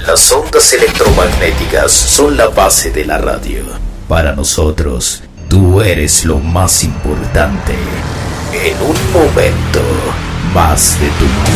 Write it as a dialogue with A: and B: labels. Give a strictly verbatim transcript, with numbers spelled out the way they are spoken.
A: Las ondas electromagnéticas son la base de la radio. Para nosotros, tú eres lo más importante. En un momento, más de tu música.